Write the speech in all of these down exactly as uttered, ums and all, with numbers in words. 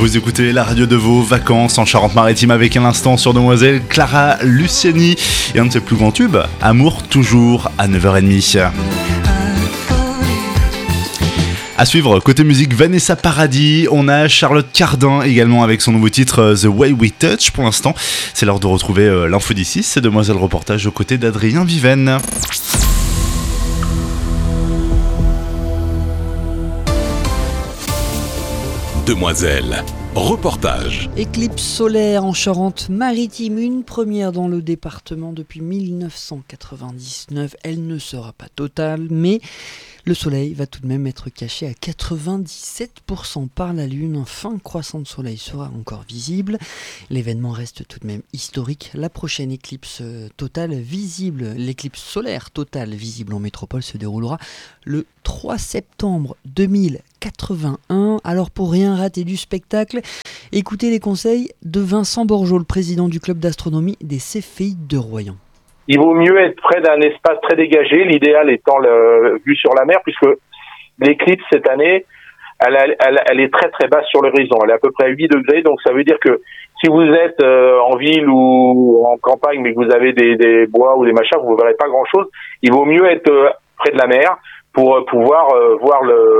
Vous écoutez la radio de vos vacances en Charente-Maritime avec un instant sur Demoiselle Clara Luciani et un de ses plus grands tubes, Amour toujours à neuf heures trente. À suivre, côté musique, Vanessa Paradis, on a Charlotte Cardin également avec son nouveau titre The Way We Touch. Pour l'instant, c'est l'heure de retrouver euh, l'info d'ici, c'est Demoiselle Reportage aux côtés d'Adrien Viven. Demoiselle Reportage. Éclipse solaire en Charente-Maritime, une première dans le département depuis dix-neuf cent quatre-vingt-dix-neuf. Elle ne sera pas totale, mais le soleil va tout de même être caché à quatre-vingt-dix-sept pour cent par la lune. Un fin croissant de soleil sera encore visible. L'événement reste tout de même historique. La prochaine éclipse totale visible, l'éclipse solaire totale visible en métropole se déroulera le trois septembre deux mille quatre-vingt-un. Alors pour rien rater du spectacle, écoutez les conseils de Vincent Borgeaud, le président du club d'astronomie des Céphéides de Royan. Il vaut mieux être près d'un espace très dégagé, l'idéal étant le vue sur la mer, puisque l'éclipse cette année, elle, elle, elle est très très basse sur l'horizon. Elle est à peu près à huit degrés, donc ça veut dire que si vous êtes euh, en ville ou en campagne, mais que vous avez des, des bois ou des machins, vous ne verrez pas grand-chose. Il vaut mieux être euh, près de la mer pour euh, pouvoir euh, voir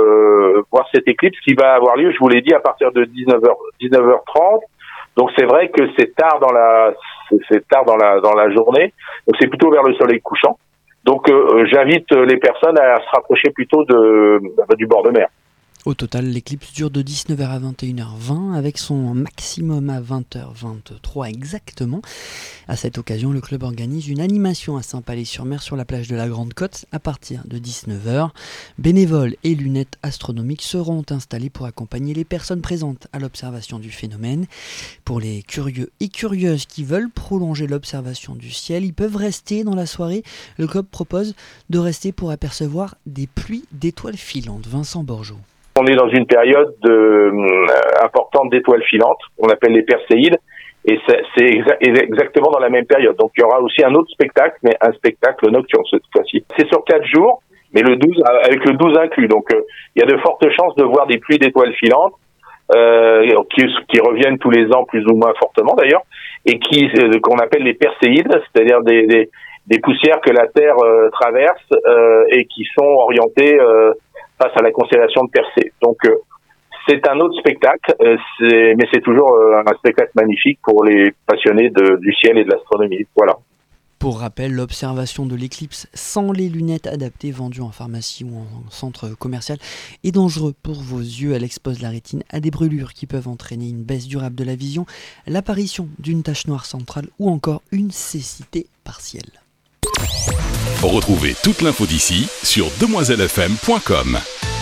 le voir cette éclipse qui va avoir lieu, je vous l'ai dit, à partir de dix-neuf heures trente. Donc c'est vrai que c'est tard dans la c'est tard dans la dans la journée. Donc c'est plutôt vers le soleil couchant. Donc euh, j'invite les personnes à se rapprocher plutôt de bah, du bord de mer. Au total, l'éclipse dure de dix-neuf heures à vingt et une heures vingt, avec son maximum à vingt heures vingt-trois exactement. À cette occasion, le club organise une animation à Saint-Palais-sur-Mer sur la plage de la Grande Côte à partir de dix-neuf heures. Bénévoles et lunettes astronomiques seront installés pour accompagner les personnes présentes à l'observation du phénomène. Pour les curieux et curieuses qui veulent prolonger l'observation du ciel, ils peuvent rester dans la soirée. Le club propose de rester pour apercevoir des pluies d'étoiles filantes. Vincent Borgeaud. On est dans une période de, euh, importante d'étoiles filantes, on appelle les Perséides, et c'est, c'est exa- exactement dans la même période. Donc il y aura aussi un autre spectacle, mais un spectacle nocturne cette fois-ci. C'est sur quatre jours, mais le douze avec le douze inclus. Donc euh, il y a de fortes chances de voir des pluies d'étoiles filantes euh, qui, qui reviennent tous les ans plus ou moins fortement d'ailleurs, et qui euh, qu'on appelle les Perséides, c'est-à-dire des, des, des poussières que la Terre euh, traverse euh, et qui sont orientées euh, face à la constellation de Persée. Donc euh, c'est un autre spectacle, euh, c'est, mais c'est toujours euh, un spectacle magnifique pour les passionnés de, du ciel et de l'astronomie. Voilà. Pour rappel, l'observation de l'éclipse sans les lunettes adaptées vendues en pharmacie ou en centre commercial est dangereux pour vos yeux. Elle expose la rétine à des brûlures qui peuvent entraîner une baisse durable de la vision, l'apparition d'une tache noire centrale ou encore une cécité partielle. Retrouvez toute l'info d'ici sur demoiselle f m point com.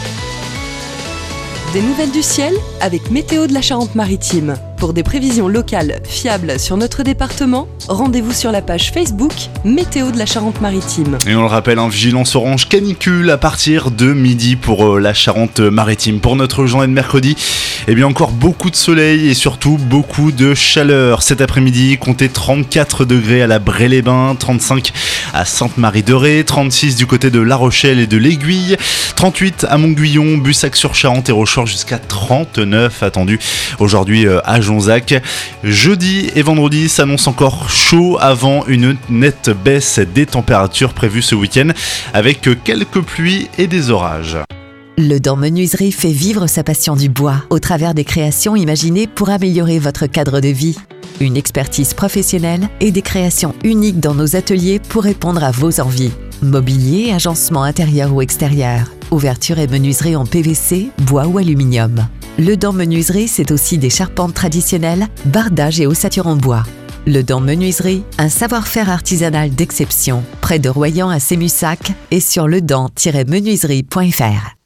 Des nouvelles du ciel avec Météo de la Charente-Maritime. Pour des prévisions locales fiables sur notre département, rendez-vous sur la page Facebook Météo de la Charente-Maritime. Et on le rappelle, un vigilance orange canicule à partir de midi pour euh, la Charente-Maritime. Pour notre journée de mercredi, eh bien encore beaucoup de soleil et surtout beaucoup de chaleur. Cet après-midi, comptez trente-quatre degrés à la Bray-les-Bains, trente-cinq à Sainte-Marie-de-Ré, trente-six du côté de La Rochelle et de l'Aiguille, trente-huit à Montguyon, Bussac-sur-Charente et Rochefort jusqu'à trente-neuf attendus aujourd'hui euh, à Jonzac. Jeudi et vendredi s'annonce encore chaud avant une nette baisse des températures prévues ce week-end avec quelques pluies et des orages. Le Dent Menuiserie fait vivre sa passion du bois au travers des créations imaginées pour améliorer votre cadre de vie. Une expertise professionnelle et des créations uniques dans nos ateliers pour répondre à vos envies. Mobilier, agencement intérieur ou extérieur, ouverture et menuiserie en P V C, bois ou aluminium. Le Dent Menuiserie, c'est aussi des charpentes traditionnelles, bardage et ossature en bois. Le Dent Menuiserie, un savoir-faire artisanal d'exception, près de Royan à Sémussac et sur ledent tiret menuiserie point f r.